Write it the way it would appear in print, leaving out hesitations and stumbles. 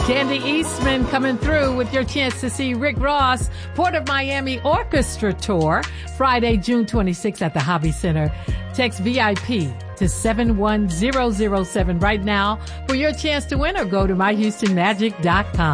Candy Eastman coming through with your chance to see Rick Ross, Port of Miami Orchestra Tour, Friday, June 26th at the Hobby Center. Text VIP to 71007 right now for your chance to win, or go to myhoustonmagic.com.